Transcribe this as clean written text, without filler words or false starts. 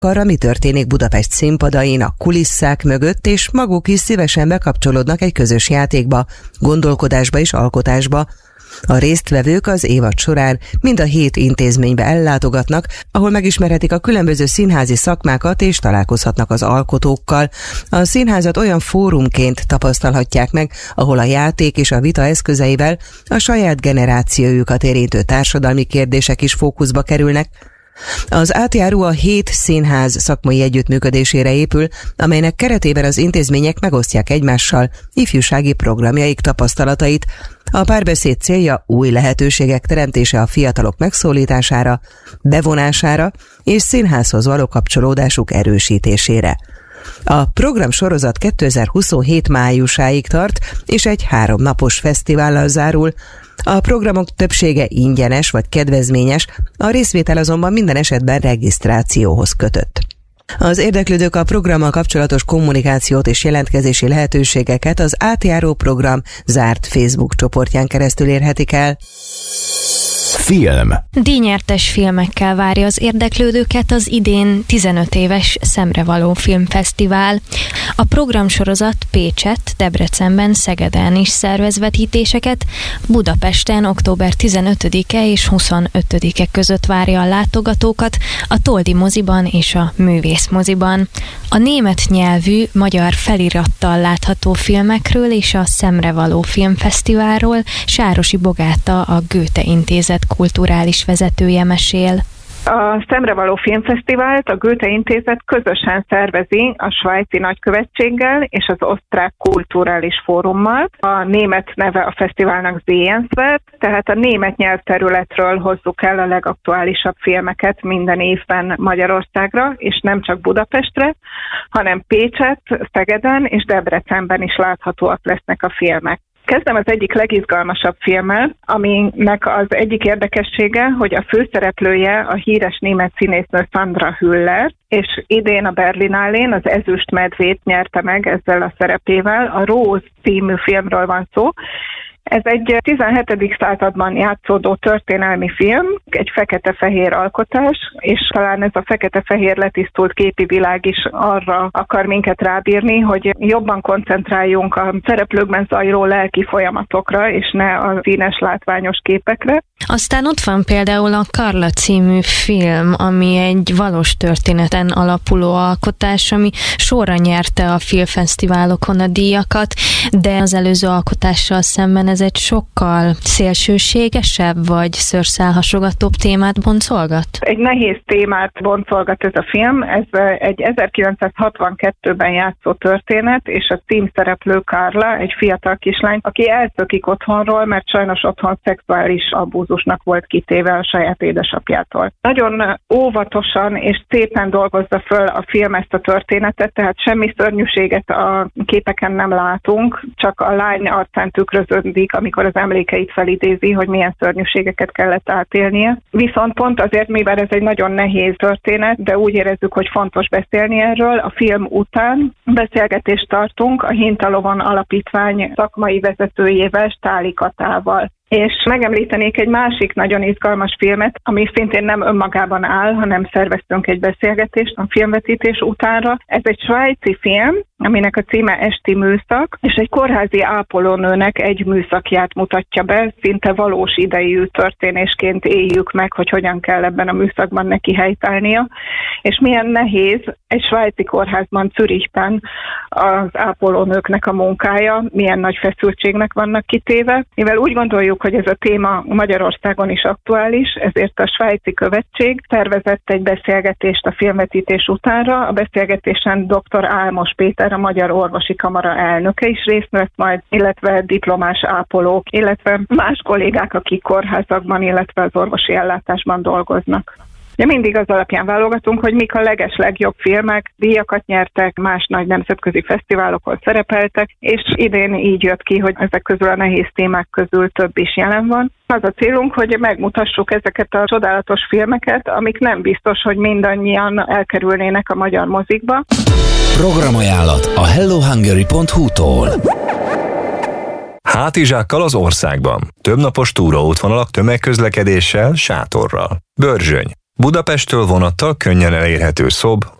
arra, mi történik Budapest színpadain, a kulisszák mögött, és maguk is szívesen bekapcsolódnak egy közös játékba, gondolkodásba és alkotásba. A résztvevők az évad során mind a 7 intézménybe ellátogatnak, ahol megismerhetik a különböző színházi szakmákat és találkozhatnak az alkotókkal. A színházat olyan fórumként tapasztalhatják meg, ahol a játék és a vita eszközeivel a saját generációjukat érintő társadalmi kérdések is fókuszba kerülnek. Az átjáró a 7 színház szakmai együttműködésére épül, amelynek keretében az intézmények megosztják egymással ifjúsági programjaik tapasztalatait. A párbeszéd célja új lehetőségek teremtése a fiatalok megszólítására, bevonására és színházhoz való kapcsolódásuk erősítésére. A programsorozat 2027 májusáig tart, és egy 3 napos fesztivállal zárul. A programok többsége ingyenes vagy kedvezményes, a részvétel azonban minden esetben regisztrációhoz kötött. Az érdeklődők a programmal kapcsolatos kommunikációt és jelentkezési lehetőségeket az átjáró program zárt Facebook csoportján keresztül érhetik el. Film. Díjnyertes filmekkel várja az érdeklődőket az idén 15 éves Szemrevaló Filmfesztivál. A programsorozat Pécsett, Debrecenben, Szegeden is szervez vetítéseket, Budapesten október 15-e és 25-e között várja a látogatókat a Toldi moziban és a Művész moziban. A német nyelvű, magyar felirattal látható filmekről és a Szemrevaló Filmfesztiválról Sárosi Bogáta, a Goethe Intézet kulturális vezetője mesél. A Szemrevaló Filmfesztivált a Goethe Intézet közösen szervezi a svájci nagykövetséggel és az osztrák kulturális fórummal. A német neve a fesztiválnak Sehenswert, tehát a német nyelvterületről hozzuk el a legaktuálisabb filmeket minden évben Magyarországra, és nem csak Budapestre, hanem Pécsett, Szegeden és Debrecenben is láthatóak lesznek a filmek. Kezdem az egyik legizgalmasabb filmmel, aminek az egyik érdekessége, hogy a főszereplője a híres német színésznő Sandra Hüller, és idén a Berlinálén az Ezüst Medvét nyerte meg ezzel a szerepével. A Rose című filmről van szó. Ez egy 17. században játszódó történelmi film, egy fekete-fehér alkotás, és talán ez a fekete-fehér letisztult képi világ is arra akar minket rábírni, hogy jobban koncentráljunk a szereplőkben zajló lelki folyamatokra, és ne a színes látványos képekre. Aztán ott van például a Karla című film, ami egy valós történeten alapuló alkotás, ami sorra nyerte a filmfesztiválokon a díjakat, de az előző alkotással szemben ez egy sokkal szélsőségesebb vagy szőrszálhasogatóbb témát boncolgat? Egy nehéz témát boncolgat ez a film. Ez egy 1962-ben játszó történet, és a címszereplő Karla, egy fiatal kislány, aki elszökik otthonról, mert sajnos otthon szexuális abúzusnak volt kitéve a saját édesapjától. Nagyon óvatosan és szépen dolgozza föl a film ezt a történetet, tehát semmi szörnyűséget a képeken nem látunk, csak a lány arcán tükröződik, amikor az emlékeit felidézi, hogy milyen szörnyűségeket kellett átélnie. Viszont pont azért, mivel ez egy nagyon nehéz történet, de úgy érezzük, hogy fontos beszélni erről, a film után beszélgetést tartunk a Hintalovon Alapítvány szakmai vezetőjével, Stáli Katával. És megemlítenék egy másik nagyon izgalmas filmet, ami szintén nem önmagában áll, hanem szerveztünk egy beszélgetést a filmvetítés utánra. Ez egy svájci film, aminek a címe Esti műszak, és egy kórházi ápolónőnek egy műszakját mutatja be, szinte valós idejű történésként éljük meg, hogy hogyan kell ebben a műszakban neki helytállnia, és milyen nehéz egy svájci kórházban, Zürichben az ápolónőknek a munkája, milyen nagy feszültségnek vannak kitéve. Mivel úgy gondoljuk, hogy ez a téma Magyarországon is aktuális, ezért a svájci követség szervezett egy beszélgetést a filmvetítés utánra. A beszélgetésen dr. Álmos Péter, a Magyar Orvosi Kamara elnöke is részt vett majd, illetve diplomás ápolók, illetve más kollégák, akik kórházakban, illetve az orvosi ellátásban dolgoznak. De mindig az alapján válogatunk, hogy mik a legeslegjobb filmek, díjakat nyertek, más nagy nemzetközi fesztiválokon szerepeltek, és idén így jött ki, hogy ezek közül a nehéz témák közül több is jelen van. Az a célunk, hogy megmutassuk ezeket a csodálatos filmeket, amik nem biztos, hogy mindannyian elkerülnének a magyar mozikba. Programajánlat a hellohungary.hu-tól. Hátizsákkal az országban. Többnapos túraútvonalak tömegközlekedéssel, sátorral. Börzsöny. Budapesttől vonattal könnyen elérhető Szob,